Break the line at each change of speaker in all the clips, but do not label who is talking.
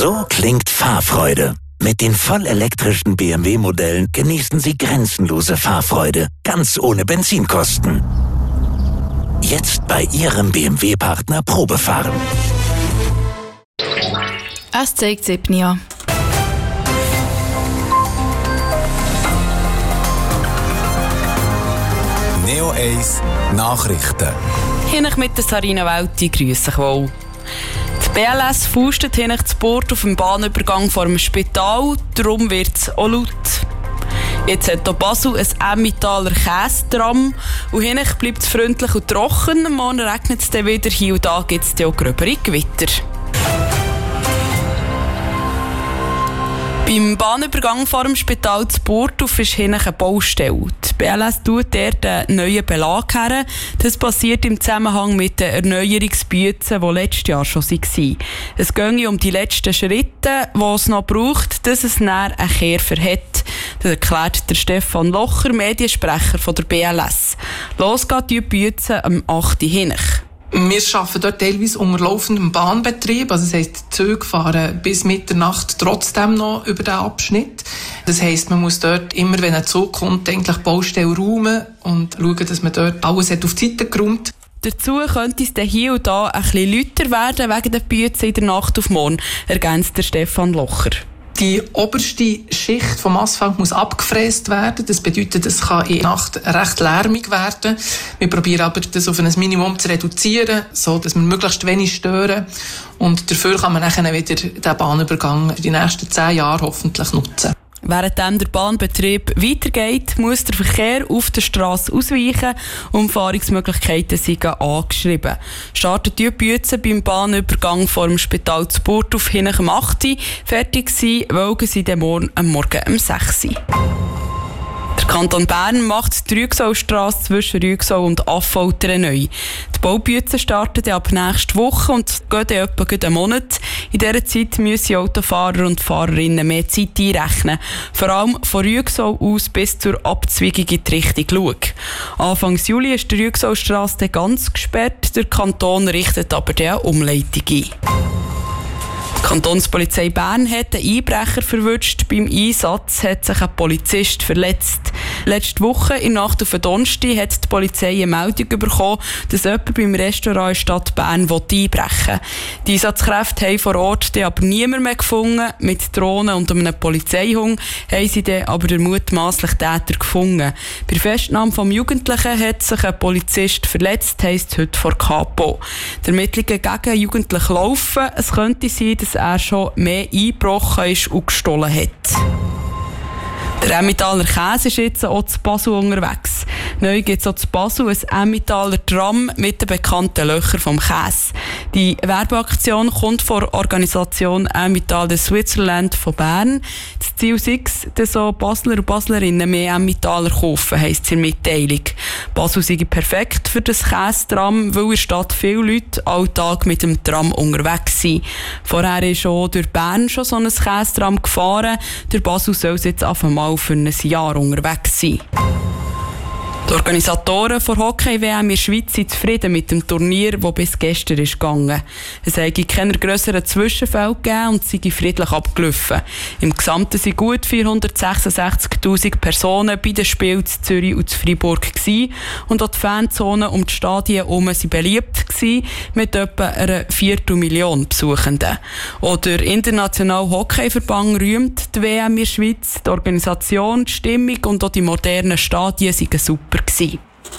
So klingt Fahrfreude. Mit den vollelektrischen BMW-Modellen genießen Sie grenzenlose Fahrfreude, ganz ohne Benzinkosten. Jetzt bei Ihrem BMW-Partner Probefahren.
Es zeigt 7 Jahre.
Neo 1 Nachrichten.
Hinech mit der Sarina Welti, grüße ich wohl. Die BLS faustet hinech zu Bord auf dem Bahnübergang vor dem Spital, darum wird es auch laut. Jetzt hat hier Basel ein Emmentaler Käsetram und hinech bleibt es freundlich und trocken. Morgen regnet es dann wieder, hier und da gibt es auch gröbere Gewitter. Beim Bahnübergang vor dem Spital zu Burgdorf ist hinten eine Baustelle. Die BLS tut dort einen neuen Belag her. Das passiert im Zusammenhang mit den Erneuerungsbützen, die letztes Jahr schon waren. Es geht um die letzten Schritte, die es noch braucht, dass es näher einen Käfer hat. Das erklärt der Stefan Locher, Mediensprecher von der BLS. Los geht die Bützen am 8. hinten.
Wir arbeiten dort teilweise unter laufendem Bahnbetrieb. Also das heisst, die Züge fahren bis Mitternacht trotzdem noch über den Abschnitt. Das heisst, man muss dort immer, wenn ein Zug kommt, eigentlich die Baustelle räumen und schauen, dass man dort alles auf die Seite geräumt.
Dazu könnte es dann hier und da ein bisschen lauter werden wegen der Bützen in der Nacht auf morgen, ergänzt der Stefan Locher.
Die oberste Schicht vom Asphalt muss abgefräst werden. Das bedeutet, es kann in der Nacht recht lärmig werden. Wir probieren aber, das auf ein Minimum zu reduzieren, so dass wir möglichst wenig stören. Und dafür kann man dann wieder den Bahnübergang für die nächsten 10 Jahre hoffentlich nutzen.
Während der Bahnbetrieb weitergeht, muss der Verkehr auf der Strasse ausweichen und Umfahrungsmöglichkeiten sind angeschrieben. Startet die Bützen beim Bahnübergang vor dem Spital zu Burgdorf hinten am 8. Fertig sein, wollen sie dann morgen um 6. Der Kanton Bern macht die Rüegsaustrasse zwischen Rüegsau und Affoltern neu. Die Baubützen starten ab nächste Woche und gehen dann etwa einen Monat. In dieser Zeit müssen Autofahrer und Fahrerinnen mehr Zeit einrechnen. Vor allem von Rüegsau aus bis zur Abzweigung in die Richtung Lueg. Anfang Juli ist die Rüegsaustrasse ganz gesperrt. Der Kanton richtet aber eine Umleitung ein. Die Kantonspolizei Bern hat einen Einbrecher verwünscht. Beim Einsatz hat sich ein Polizist verletzt. Letzte Woche, in der Nacht auf den Donnerstag, hat die Polizei eine Meldung bekommen, dass jemand beim Restaurant in Stadt Bern einbrechen will. Die Einsatzkräfte haben vor Ort aber niemand mehr gefunden. Mit Drohnen und einem Polizeihund haben sie dann aber den mutmaßlichen Täter gefunden. Bei der Festnahme des Jugendlichen hat sich ein Polizist verletzt, heisst es heute vor Kapo. Die Ermittlungen gegen Jugendliche laufen. Es könnte sein, dass er schon mehr eingebrochen ist und gestohlen hat. Der Emmentaler Käse ist jetzt auch zu Basel unterwegs. Neu gibt es auch zu Basel ein Emmentaler Tram mit den bekannten Löchern vom Käse. Die Werbeaktion kommt von der Organisation Emmentaler Switzerland von Bern. Das Ziel ist, dass so Basler und Baslerinnen mehr Emmentaler kaufen, heisst es in der Mitteilung. Basel sei perfekt für das Käsetram, weil in der Stadt viele Leute alltag mit dem Tram unterwegs sind. Vorher ist auch durch Bern schon so ein Käsetram gefahren. Durch Basel soll es jetzt auf einmal für ein Jahr unterwegs sein. Die Organisatoren der Hockey-WM in der Schweiz sind zufrieden mit dem Turnier, das bis gestern ist gegangen. Es habe keine grösseren Zwischenfälle gegeben und sei friedlich abgelaufen. Im Gesamten waren gut 466'000 Personen bei den Spielen in Zürich und Freiburg gewesen. Und auch die Fanzonen um die Stadien herum waren beliebt gewesen, mit etwa einer 250.000 Besuchenden. Auch der Internationale Hockeyverband rühmt die WM in der Schweiz. Die Organisation, die Stimmung und auch die modernen Stadien waren super gewesen.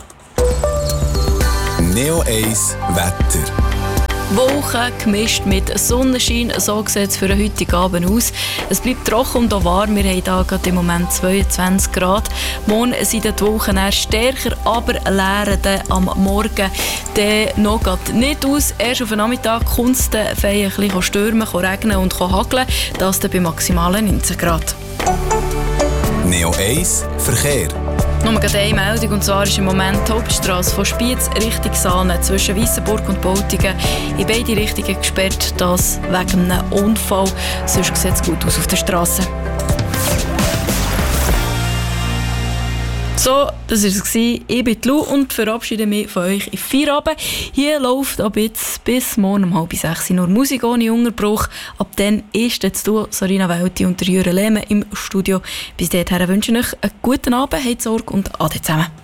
Neo 1 Wetter.
Wolken gemischt mit Sonnenschein, so sieht es für den heutigen Abend aus. Es bleibt trocken und auch warm, wir haben hier gerade im Moment 22 Grad. Morgen sind die Wolken eher stärker, aber leeren am Morgen noch nicht aus. Erst auf den Nachmittag kommt es ein bisschen stürmen, regnen und hageln, das dann bei maximalen 19 Grad.
Neo 1 Verkehr.
Nur gerade eine Meldung, und zwar ist im Moment die Hauptstrasse von Spiez Richtung Sahne zwischen Weissenburg und Bautigen in beide Richtungen gesperrt, das wegen einem Unfall. Sonst sieht es gut aus auf der Strasse. So, das war es. Ich bin Lou und verabschiede mich von euch in Feierabend. Hier läuft ab jetzt bis morgen um 5:30 nur Musik ohne Unterbruch. Ab dann ist jetzt du, Sarina Welti und Jürgen Lehmann im Studio. Bis dahin wünsche ich euch einen guten Abend, habt Sorge und ade zusammen.